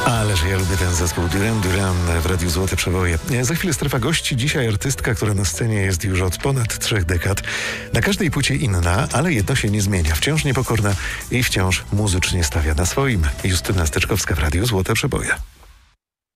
Ależ ja lubię ten zespół Duran Duran w Radiu Złote Przeboje. Za chwilę strefa gości. Dzisiaj artystka, która na scenie jest już od ponad 3 dekad. Na każdej płycie inna, ale jedno się nie zmienia. Wciąż niepokorna i wciąż muzycznie stawia na swoim. Justyna Steczkowska w Radiu Złote Przeboje.